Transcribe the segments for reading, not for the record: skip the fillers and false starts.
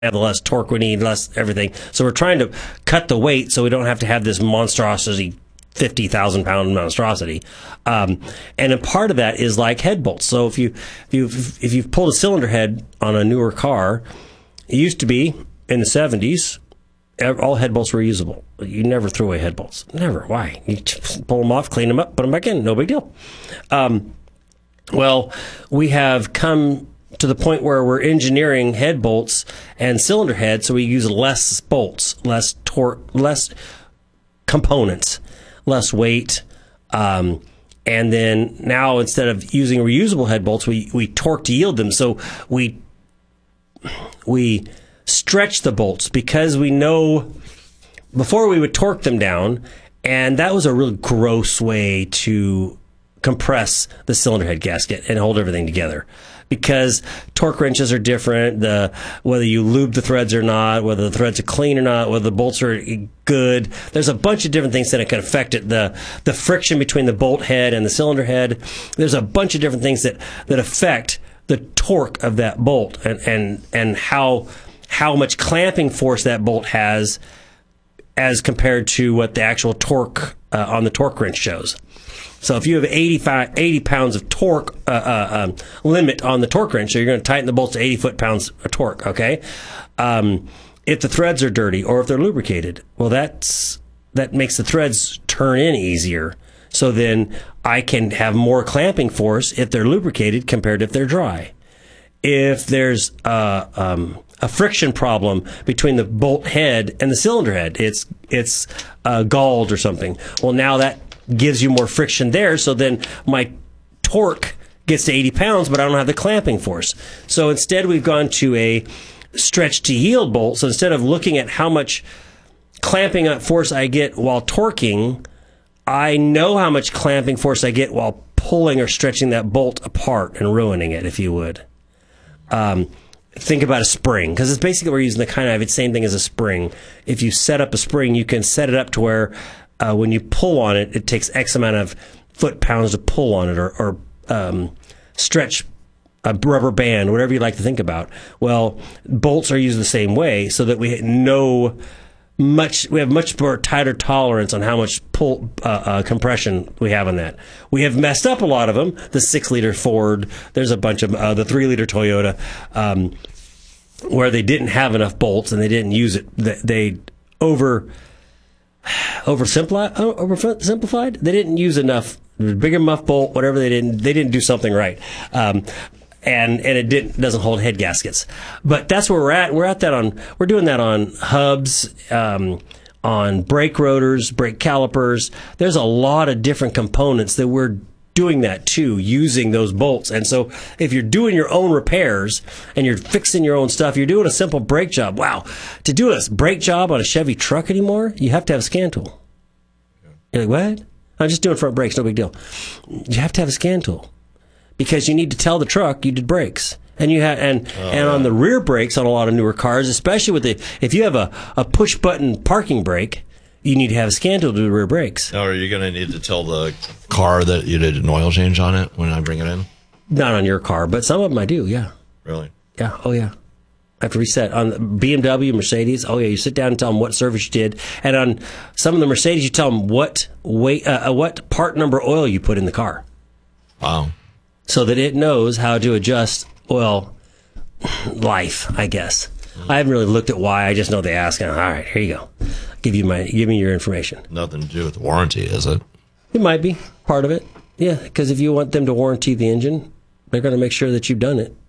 have the less torque we need, less everything. So we're trying to cut the weight so we don't have to have this monstrosity, 50,000 pound monstrosity. And a part of that is like head bolts. So if you've pulled a cylinder head on a newer car, it used to be in the 70s, all head bolts were usable. You never threw away head bolts. Never. Why? You just pull them off, clean them up, put them back in. No big deal. Well, we have come to the point where we're engineering head bolts and cylinder heads, so we use less bolts, less torque, less components, less weight. And then now, instead of using reusable head bolts, we torque to yield them. So we stretch the bolts because we know before we would torque them down, and that was a real gross way to compress the cylinder head gasket and hold everything together, because torque wrenches are different. Whether you lube the threads or not, whether the threads are clean or not, whether the bolts are good. There's a bunch of different things that can affect it. The friction between the bolt head and the cylinder head. There's a bunch of different things that affect the torque of that bolt and how much clamping force that bolt has as compared to what the actual torque on the torque wrench shows. So if you have 80 pounds of torque limit on the torque wrench, so you're going to tighten the bolts to 80 foot-pounds of torque, okay? If the threads are dirty or if they're lubricated, well, that makes the threads turn in easier. So then I can have more clamping force if they're lubricated compared to if they're dry. If there's a friction problem between the bolt head and the cylinder head, it's galled or something. Well, now that gives you more friction there, so then my torque gets to 80 pounds, but I don't have the clamping force. So instead, we've gone to a stretch to yield bolt. So instead of looking at how much clamping force I get while torquing, I know how much clamping force I get while pulling or stretching that bolt apart and ruining it, if you would. Think about a spring, because it's basically we're using the kind of same thing as a spring. If you set up a spring, you can set it up to where when you pull on it, it takes X amount of foot-pounds to pull on it, or stretch a rubber band, whatever you like to think about. Well, bolts are used the same way, so that we have much more tighter tolerance on how much pull compression we have on that. We have messed up a lot of them. The 6-liter Ford, there's a bunch of the 3-liter Toyota, where they didn't have enough bolts and they didn't use it. They oversimplified. They didn't use enough. Bigger muff bolt, whatever they didn't do something right. And it doesn't hold head gaskets. But that's where we're at. We're doing that on hubs, on brake rotors, brake calipers. There's a lot of different components that we're doing that too, using those bolts. And so if you're doing your own repairs and you're fixing your own stuff, you're doing a simple brake job. Wow. To do a brake job on a Chevy truck anymore, you have to have a scan tool. You're like, what? I'm just doing front brakes, no big deal. You have to have a scan tool, because you need to tell the truck you did brakes. And on the rear brakes on a lot of newer cars, especially if you have a push button parking brake, you need to have a scan tool to do the rear brakes. Now, are you going to need to tell the car that you did an oil change on it when I bring it in? Not on your car, but some of them I do, yeah. Really? Yeah, oh yeah. I have to reset. On BMW, Mercedes, oh yeah, you sit down and tell them what service you did. And on some of the Mercedes, you tell them what part number oil you put in the car. Wow. So that it knows how to adjust oil life, I guess. I haven't really looked at why. I just know they ask. All right, here you go. Give me your information. Nothing to do with warranty, is it? It might be part of it. Yeah, because if you want them to warranty the engine, they're going to make sure that you've done it.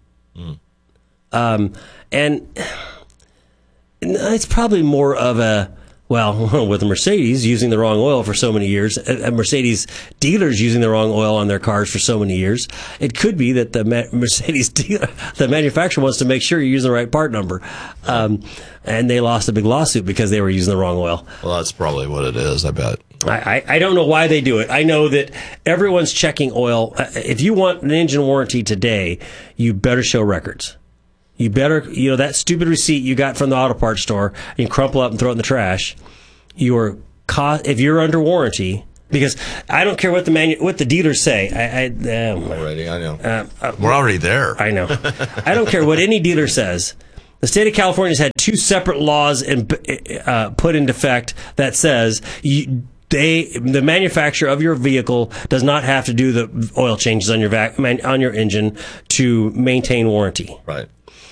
And it's probably more of with Mercedes using the wrong oil for so many years, Mercedes dealers using the wrong oil on their cars for so many years, it could be that the Mercedes dealer, the manufacturer, wants to make sure you're using the right part number. And they lost a big lawsuit because they were using the wrong oil. Well, that's probably what it is, I bet. I don't know why they do it. I know that everyone's checking oil. If you want an engine warranty today, you better show records. You better, that stupid receipt you got from the auto parts store, you crumple up and throw it in the trash. If you're under warranty, because I don't care what the dealers say. Already, I know. We're already there. I know. I don't care what any dealer says. The state of California has had 2 separate laws put into effect that says the manufacturer of your vehicle does not have to do the oil changes on your engine to maintain warranty. Right.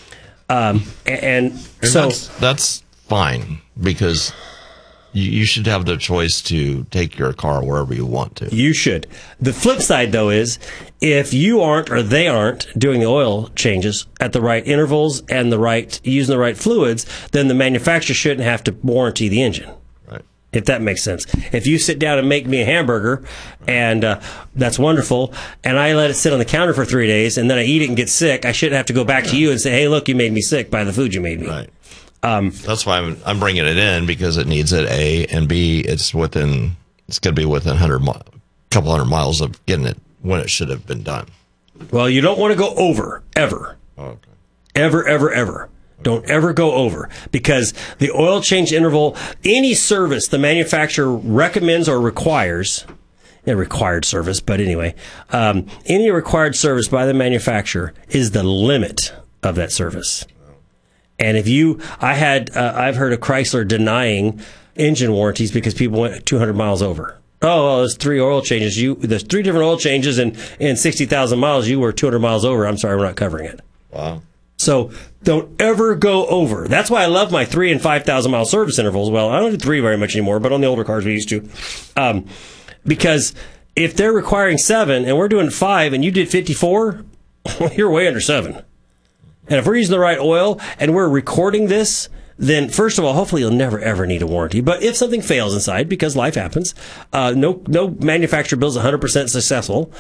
And so that's fine, because you should have the choice to take your car wherever you want to. You should. The flip side, though, is if you aren't or they aren't doing the oil changes at the right intervals and using the right fluids, then the manufacturer shouldn't have to warranty the engine. Right. If that makes sense. If you sit down and make me a hamburger, and that's wonderful, and I let it sit on the counter for 3 days, and then I eat it and get sick, I shouldn't have to go back to you and say, hey, look, you made me sick by the food you made me. Right. That's why I'm bringing it in, because it needs it, A, and B, it's going to be within couple hundred miles of getting it when it should have been done. Well, you don't want to go over, ever. Oh, okay. Ever, ever, ever. Don't ever go over, because the oil change interval, any service the manufacturer recommends or requires, a required service, but anyway, any required service by the manufacturer is the limit of that service. And if I've heard of Chrysler denying engine warranties because people went 200 miles over. Oh, well, there's 3 oil changes. There's 3 different oil changes in 60,000 miles. You were 200 miles over. I'm sorry, we're not covering it. Wow. So don't ever go over. That's why I love my 3 and 5,000 mile service intervals. Well, I don't do 3 very much anymore, but on the older cars we used to. Because if they're requiring 7 and we're doing 5 and you did 54, you're way under 7. And if we're using the right oil and we're recording this, then first of all, hopefully you'll never, ever need a warranty. But if something fails inside, because life happens, no manufacturer builds 100% successful.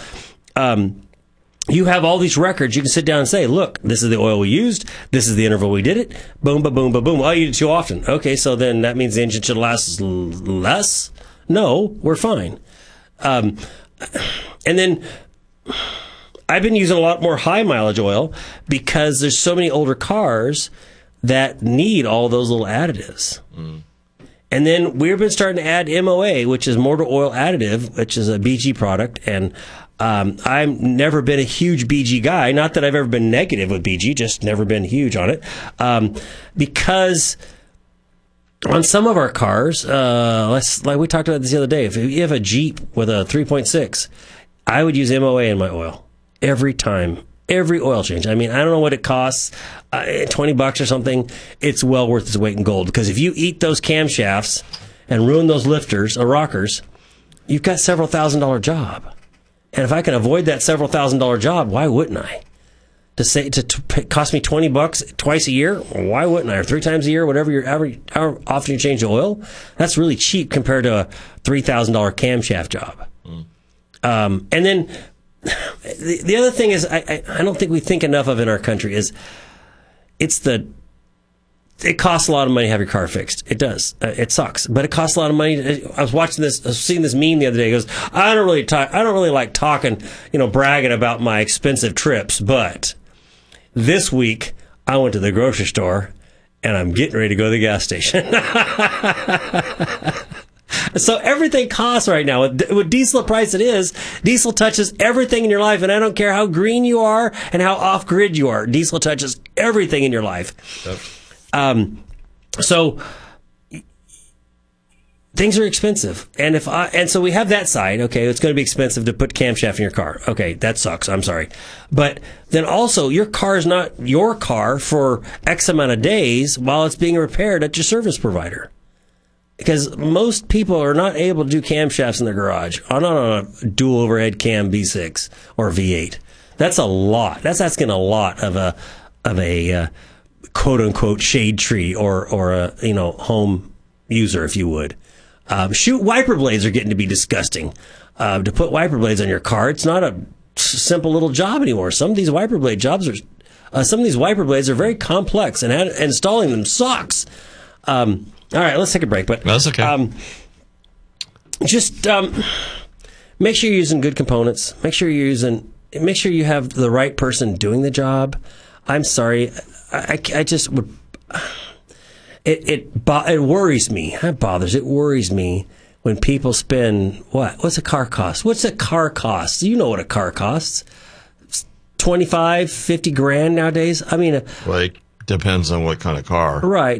You have all these records. You can sit down and say, look, this is the oil we used. This is the interval we did it. Boom, ba, boom, ba, boom. Oh, you did it too often. Okay, so then that means the engine should last less? No, we're fine. And then I've been using a lot more high mileage oil because there's so many older cars that need all those little additives. Mm. And then we've been starting to add MOA, which is motor oil additive, which is a BG product. And I've never been a huge BG guy. Not that I've ever been negative with BG, just never been huge on it. Because on some of our cars, like we talked about this the other day, if you have a Jeep with a 3.6, I would use MOA in my oil. Every time, every oil change. I mean, I don't know what it costs, $20 or something. It's well worth its weight in gold, because if you eat those camshafts and ruin those lifters or rockers, you've got several $1,000 job. And if I can avoid that several $1,000 job, why wouldn't I? To cost me $20 twice a year, why wouldn't I? Or 3 times a year, whatever your average, how often you change the oil, that's really cheap compared to a $3,000 camshaft job. Mm. And then the other thing is, I don't think we think enough of in our country is it costs a lot of money to have your car fixed. It does. It sucks, but it costs a lot of money. I was seeing this meme the other day. It goes, I don't really like talking, bragging about my expensive trips, but this week I went to the grocery store and I'm getting ready to go to the gas station. So everything costs right now. With diesel the price it is, diesel touches everything in your life, and I don't care how green you are and how off-grid you are. Diesel touches everything in your life. Yep. So things are expensive, and so we have that side. Okay, it's going to be expensive to put camshaft in your car. Okay, that sucks. I'm sorry, but then also your car is not your car for X amount of days while it's being repaired at your service provider. Because most people are not able to do camshafts in their garage. Not on a dual overhead cam V6 or V8. That's a lot. That's asking a lot of a quote unquote shade tree or a home user, if you would. Wiper blades are getting to be disgusting. To put wiper blades on your car, it's not a simple little job anymore. Some of these wiper blade jobs are. Some of these wiper blades are very complex, and installing them sucks. All right, let's take a break. But that's okay. Just make sure you're using good components. Make sure you have the right person doing the job. I'm sorry, I just would. It worries me. It worries me when people spend what's a car cost? What's a car cost? You know what a car costs? $25,000, $50,000 nowadays. I mean, it Depends on what kind of car. Right.